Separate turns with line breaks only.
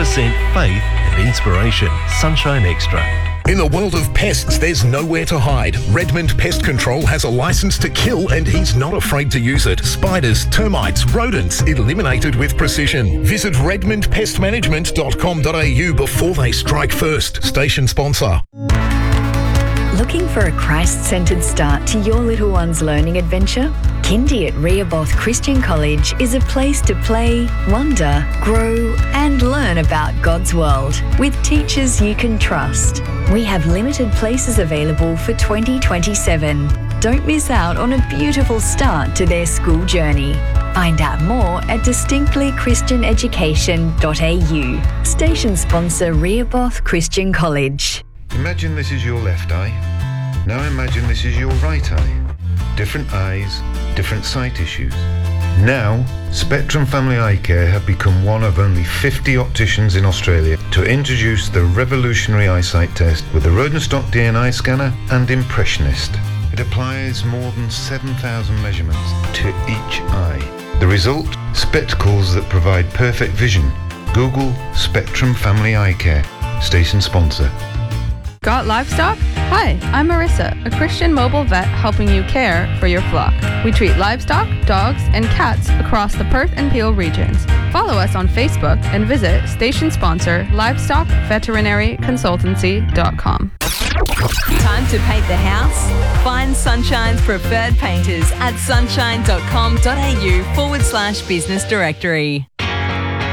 faith and inspiration. Sunshine Extra.
In the world of pests, there's nowhere to hide. Redmond Pest Control has a license to kill and he's not afraid to use it. Spiders, termites, rodents, eliminated with precision. Visit redmondpestmanagement.com.au before they strike first. Station sponsor.
Looking for a Christ-centred start to your little one's learning adventure? Kindy at Rehoboth Christian College is a place to play, wonder, grow and learn about God's world with teachers you can trust. We have limited places available for 2027. Don't miss out on a beautiful start to their school journey. Find out more at distinctlychristianeducation.au. Station sponsor Rehoboth Christian College.
Imagine this is your left eye. Now imagine this is your right eye. Different eyes, different sight issues. Now, Spectrum Family Eye Care have become one of only 50 opticians in Australia to introduce the revolutionary eyesight test with the Rodenstock DNI scanner and Impressionist. It applies more than 7,000 measurements to each eye. The result? Spectacles that provide perfect vision. Google Spectrum Family Eye Care. Station sponsor.
Got livestock? Hi, I'm Marissa, a Christian mobile vet helping you care for your flock. We treat livestock, dogs, and cats across the Perth and Peel regions. Follow us on Facebook and visit station sponsor livestockveterinaryconsultancy.com.
Time to paint the house? Find Sunshine's preferred painters at sunshine.com.au/business directory.